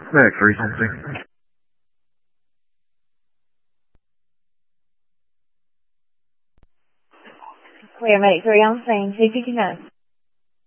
Medic 3 something. Clear, Medic 3 on scene. See if you can know.